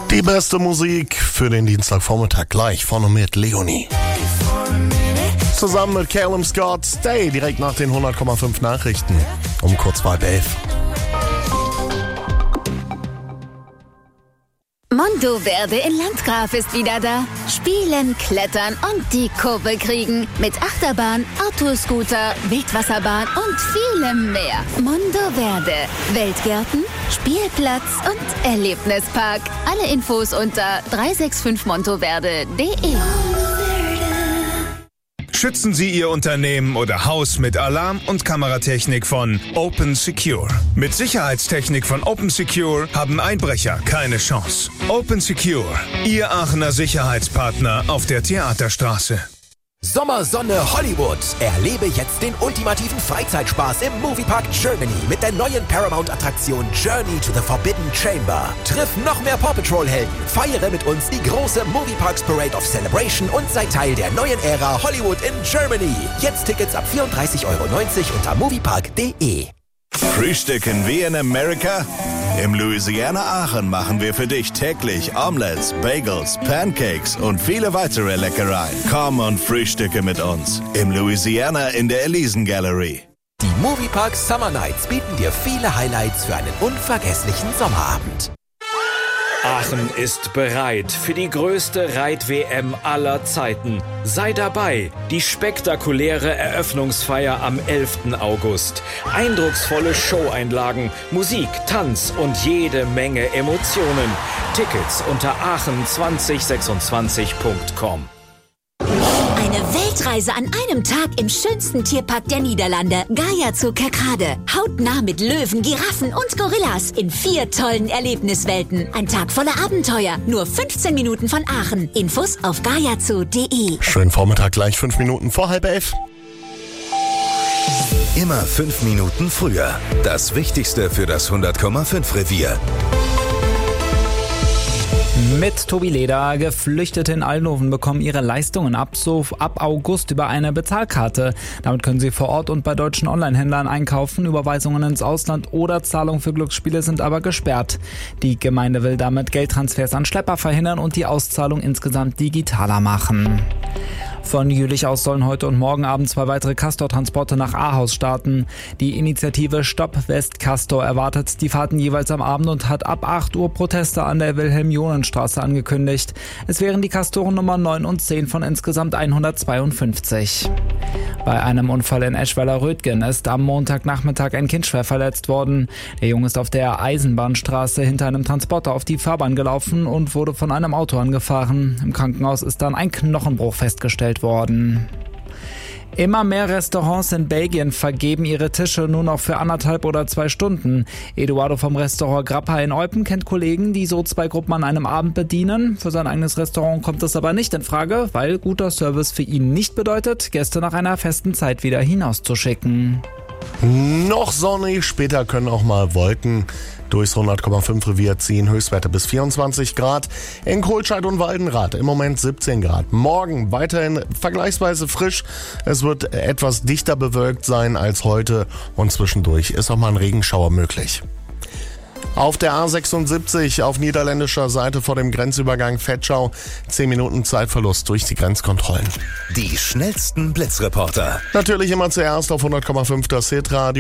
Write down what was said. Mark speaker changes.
Speaker 1: Die beste Musik für den Dienstagvormittag gleich von und mit Leonie. Zusammen mit Calum Scott, Stay, direkt nach den 100,5 Nachrichten um kurz vor 11.
Speaker 2: Monteverde in Landgraf ist wieder da. Spielen, klettern und die Kurve kriegen. Mit Achterbahn, Autoscooter, Wildwasserbahn und vielem mehr. Monteverde. Weltgärten, Spielplatz und Erlebnispark. Alle Infos unter 365monteverde.de.
Speaker 3: Schützen Sie Ihr Unternehmen oder Haus mit Alarm- und Kameratechnik von Open Secure. Mit Sicherheitstechnik von Open Secure haben Einbrecher keine Chance. Open Secure, Ihr Aachener Sicherheitspartner auf der Theaterstraße.
Speaker 4: Sommersonne Hollywood. Erlebe jetzt den ultimativen Freizeitspaß im Moviepark Germany mit der neuen Paramount-Attraktion Journey to the Forbidden Chamber. Triff noch mehr Paw Patrol-Helden, feiere mit uns die große Movieparks Parade of Celebration und sei Teil der neuen Ära Hollywood in Germany. Jetzt Tickets ab 34,90 € unter moviepark.de.
Speaker 5: Frühstücken wie in Amerika? Im Louisiana Aachen machen wir für dich täglich Omelettes, Bagels, Pancakes und viele weitere Leckereien. Komm und frühstücke mit uns im Louisiana in der Elisen Gallery.
Speaker 4: Die Moviepark Summer Nights bieten dir viele Highlights für einen unvergesslichen Sommerabend.
Speaker 6: Aachen ist bereit für die größte Reit-WM aller Zeiten. Sei dabei, die spektakuläre Eröffnungsfeier am 11. August. Eindrucksvolle Showeinlagen, Musik, Tanz und jede Menge Emotionen. Tickets unter aachen2026.com.
Speaker 2: Eine Weltreise an einem Tag im schönsten Tierpark der Niederlande. Gaia Zoo Kerkrade. Hautnah mit Löwen, Giraffen und Gorillas in 4 tollen Erlebniswelten. Ein Tag voller Abenteuer. Nur 15 Minuten von Aachen. Infos auf gaiazoo.de.
Speaker 1: Schönen Vormittag, gleich 5 Minuten vor 10:30.
Speaker 7: Immer 5 Minuten früher. Das Wichtigste für das 100,5 Revier.
Speaker 8: Mit Tobi Leder. Geflüchtete in Aldenhoven bekommen ihre Leistungen ab August über eine Bezahlkarte. Damit können sie vor Ort und bei deutschen Onlinehändlern einkaufen. Überweisungen ins Ausland oder Zahlungen für Glücksspiele sind aber gesperrt. Die Gemeinde will damit Geldtransfers an Schlepper verhindern und die Auszahlung insgesamt digitaler machen. Von Jülich aus sollen heute und morgen Abend 2 weitere Castor-Transporte nach Ahaus starten. Die Initiative Stopp West Castor erwartet die Fahrten jeweils am Abend und hat ab 8 Uhr Proteste an der Wilhelm-Jonen-Straße angekündigt. Es wären die Castoren Nummer 9 und 10 von insgesamt 152. Bei einem Unfall in Eschweiler-Rötgen ist am Montagnachmittag ein Kind schwer verletzt worden. Der Junge ist auf der Eisenbahnstraße hinter einem Transporter auf die Fahrbahn gelaufen und wurde von einem Auto angefahren. Im Krankenhaus ist dann ein Knochenbruch festgestellt worden. Immer mehr Restaurants in Belgien vergeben ihre Tische nur noch für 1,5 oder 2 Stunden. Eduardo vom Restaurant Grappa in Eupen kennt Kollegen, die so 2 Gruppen an einem Abend bedienen. Für sein eigenes Restaurant kommt das aber nicht in Frage, weil guter Service für ihn nicht bedeutet, Gäste nach einer festen Zeit wieder hinauszuschicken.
Speaker 1: Noch sonnig, später können auch mal Wolken durchs 100,5 Revier ziehen. Höchstwerte bis 24 Grad. In Kohlscheid und Waldenrath im Moment 17 Grad. Morgen weiterhin vergleichsweise frisch. Es wird etwas dichter bewölkt sein als heute und zwischendurch ist auch mal ein Regenschauer möglich. Auf der A76 auf niederländischer Seite vor dem Grenzübergang Vetschau 10 Minuten Zeitverlust durch die Grenzkontrollen.
Speaker 7: Die schnellsten Blitzreporter.
Speaker 1: Natürlich immer zuerst auf 100,5 das Hitradio.